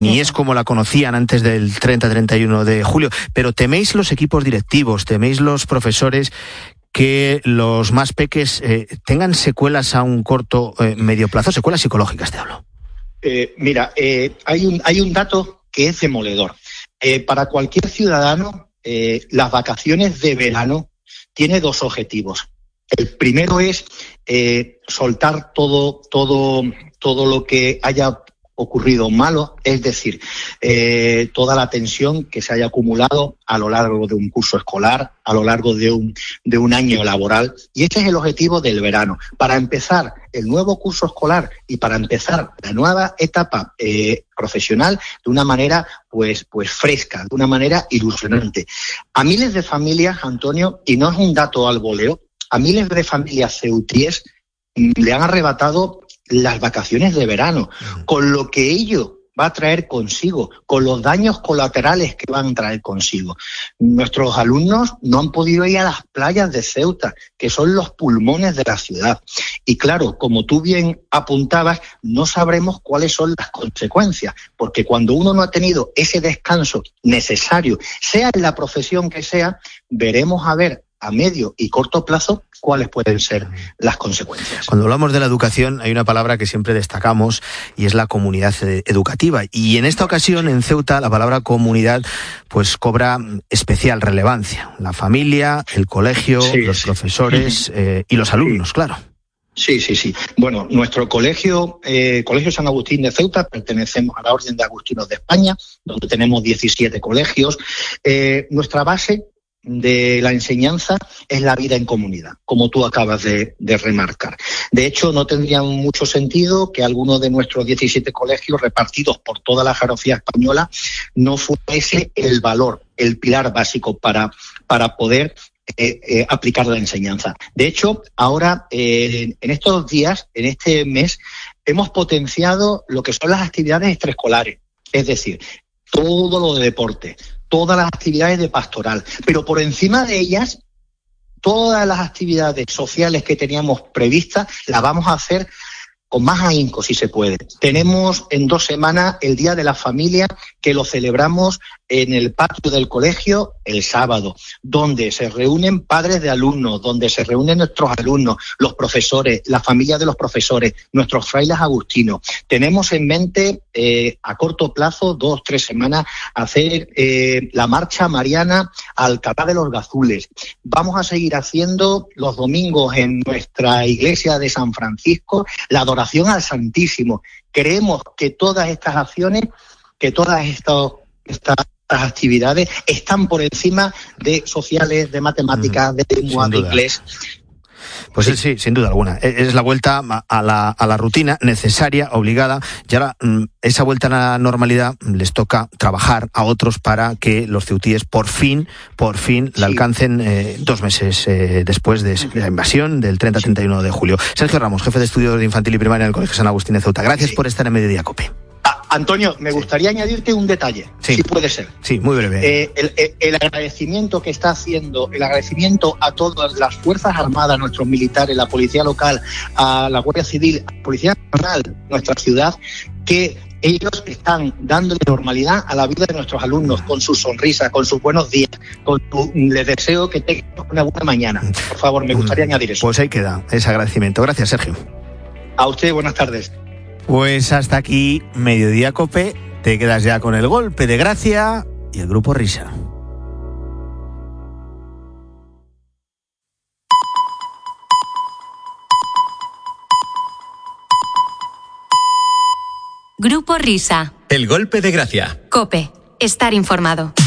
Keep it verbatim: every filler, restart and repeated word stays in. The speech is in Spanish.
ni es como la conocían antes del treinta treinta y uno de julio, pero ¿teméis los equipos directivos, teméis los profesores que los más peques eh, tengan secuelas a un corto, eh, medio plazo, secuelas psicológicas te hablo? Eh, mira, eh, hay un hay un dato que es demoledor. Eh, para cualquier ciudadano, eh, las vacaciones de verano tiene dos objetivos. El primero es eh, soltar todo todo todo lo que haya ocurrido malo, es decir, eh, toda la tensión que se haya acumulado a lo largo de un curso escolar, a lo largo de un, de un año laboral, y este es el objetivo del verano, para empezar el nuevo curso escolar y para empezar la nueva etapa eh, profesional de una manera pues, pues fresca, de una manera ilusionante. A miles de familias, Antonio, y no es un dato al voleo, a miles de familias ceutíes le han arrebatado las vacaciones de verano, con lo que ello va a traer consigo, con los daños colaterales que van a traer consigo. Nuestros alumnos no han podido ir a las playas de Ceuta, que son los pulmones de la ciudad. Y claro, como tú bien apuntabas, no sabremos cuáles son las consecuencias, porque cuando uno no ha tenido ese descanso necesario, sea en la profesión que sea, veremos a ver a medio y corto plazo cuáles pueden ser las consecuencias. Cuando hablamos de la educación hay una palabra que siempre destacamos y es la comunidad educativa. Y en esta ocasión en Ceuta la palabra comunidad pues cobra especial relevancia. La familia, el colegio, sí, los sí. profesores eh, y los alumnos, sí. claro. Sí, sí, sí. Bueno, nuestro colegio, eh, Colegio San Agustín de Ceuta, pertenecemos a la Orden de Agustinos de España, donde tenemos diecisiete colegios. Eh, nuestra base de la enseñanza es la vida en comunidad, como tú acabas de, de remarcar. De hecho, no tendría mucho sentido que alguno de nuestros diecisiete colegios repartidos por toda la geografía española no fuese el valor, el pilar básico para, para poder eh, eh, aplicar la enseñanza. De hecho, ahora, eh, en estos días, en este mes, hemos potenciado lo que son las actividades extraescolares, es decir, todo lo de deporte, todas las actividades de pastoral, pero por encima de ellas, todas las actividades sociales que teníamos previstas las vamos a hacer con más ahínco, si se puede. Tenemos en dos semanas el Día de la Familia, que lo celebramos en el patio del colegio el sábado, donde se reúnen padres de alumnos, donde se reúnen nuestros alumnos, los profesores, la familia de los profesores, nuestros frailes agustinos. Tenemos en mente eh, a corto plazo, dos, tres semanas, hacer eh, la marcha mariana a Alcalá de los Gazules. Vamos a seguir haciendo los domingos en nuestra iglesia de San Francisco la adoración al Santísimo. Creemos que todas estas acciones, que todas estas, estas actividades están por encima de sociales, de matemáticas, de lengua, de inglés. Pues sí. sí, sin duda alguna. Es la vuelta a la, a la rutina necesaria, obligada, y ahora esa vuelta a la normalidad les toca trabajar a otros para que los ceutíes por fin, por fin la sí. alcancen eh, dos meses eh, después de la invasión del treinta treinta y uno de julio. Sergio Ramos, jefe de estudios de infantil y primaria en el Colegio San Agustín de Ceuta. Gracias sí. por estar en Mediodía COPE. Ah, Antonio, me sí. gustaría añadirte un detalle, sí. si puede ser. Sí, muy breve. Eh, el, el, el agradecimiento que está haciendo, el agradecimiento a todas las Fuerzas Armadas, nuestros militares, la Policía Local, a la Guardia Civil, a la Policía Nacional, nuestra ciudad, que ellos están dándole normalidad a la vida de nuestros alumnos, con su sonrisa, con sus buenos días, con su, les deseo que tengan una buena mañana. Por favor, me gustaría añadir eso. Pues ahí queda ese agradecimiento. Gracias, Sergio. A usted, buenas tardes. Pues hasta aquí Mediodía COPE. Te quedas ya con el golpe de gracia y el Grupo Risa. Grupo Risa. El golpe de gracia. COPE. Estar informado.